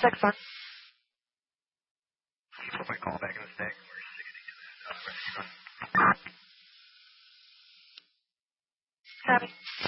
6 on. Put my call back in the stack. Copy.